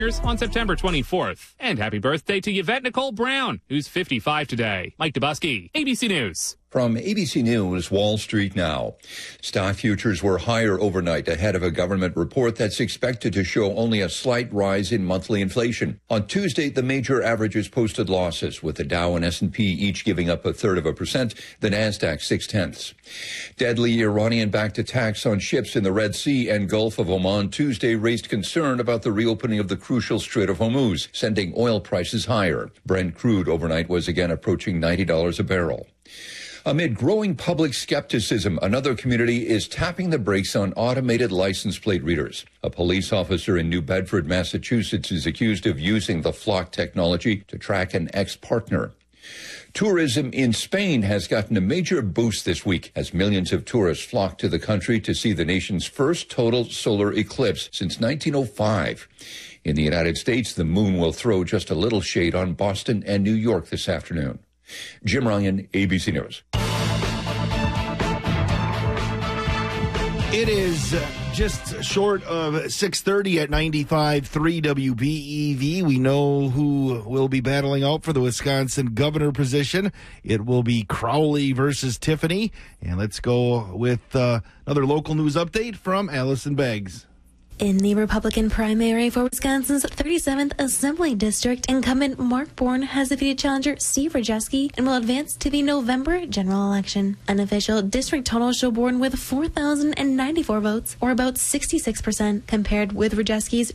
on September 24th. And happy birthday to Yvette Nicole Brown, who's 55 today. Mike Dubusky, ABC News. From ABC News, Wall Street now. Stock futures were higher overnight ahead of a government report that's expected to show only a slight rise in monthly inflation. On Tuesday, the major averages posted losses, with the Dow and S&P each giving up 0.33%, the Nasdaq 0.6. Deadly Iranian-backed attacks on ships in the Red Sea and Gulf of Oman Tuesday raised concern about the reopening of the crucial Strait of Hormuz, sending oil prices higher. Brent crude overnight was again approaching $90 a barrel. Amid growing public skepticism, another community is tapping the brakes on automated license plate readers. A police officer in New Bedford, Massachusetts, is accused of using the Flock technology to track an ex-partner. Tourism in Spain has gotten a major boost this week as millions of tourists flock to the country to see the nation's first total solar eclipse since 1905. In the United States, the moon will throw just a little shade on Boston and New York this afternoon. Jim Ryan, ABC News. It is just short of 6:30 at 95.3 WBEV. We know who will be battling out for the Wisconsin governor position. It will be Crowley versus Tiffany. And let's go with another local news update from Allison Beggs. In the Republican primary for Wisconsin's 37th Assembly District, incumbent Mark Bourne has defeated challenger Steve Rajewski and will advance to the November general election. Unofficial district totals show Bourne with 4,094 votes, or about 66%, compared with Rajewski's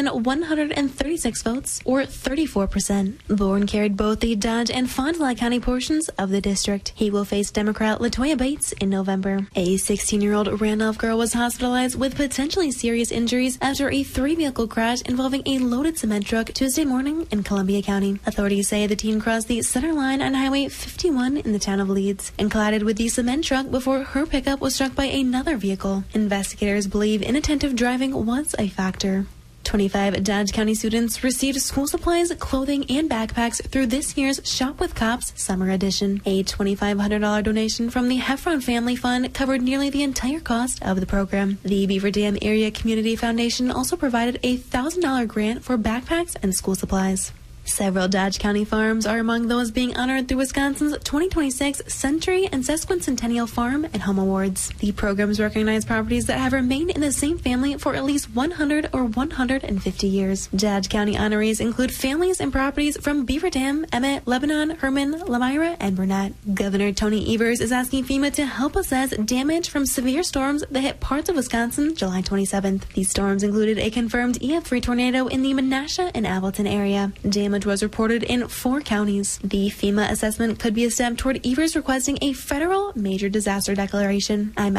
2,136 votes, or 34%. Bourne carried both the Dodge and Fond du Lac County portions of the district. He will face Democrat LaToya Bates in November. A 16-year-old Randolph girl was hospitalized with potentially serious injuries after a 3-vehicle crash involving a loaded cement truck Tuesday morning in Columbia County. Authorities say the teen crossed the center line on Highway 51 in the town of Leeds and collided with the cement truck before her pickup was struck by another vehicle. Investigators believe inattentive driving was a factor. 25 Dodge County students received school supplies, clothing, and backpacks through this year's Shop with Cops Summer Edition. A $2,500 donation from the Heffron Family Fund covered nearly the entire cost of the program. The Beaver Dam Area Community Foundation also provided a $1,000 grant for backpacks and school supplies. Several Dodge County farms are among those being honored through Wisconsin's 2026 Century and Sesquicentennial Farm and Home Awards. The programs recognize properties that have remained in the same family for at least 100 or 150 years. Dodge County honorees include families and properties from Beaver Dam, Emmett, Lebanon, Herman, Lamira, and Burnett. Governor Tony Evers is asking FEMA to help assess damage from severe storms that hit parts of Wisconsin July 27th. These storms included a confirmed EF3 tornado in the Menasha and Appleton area. Damage was reported in 4 counties. The FEMA assessment could be a step toward Evers requesting a federal major disaster declaration. I'm